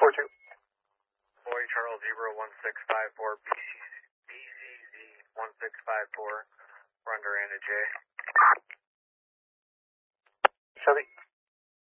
642. Boy Charles Zebra 1654, BZZ 1654, we're under Anna J. Chevy.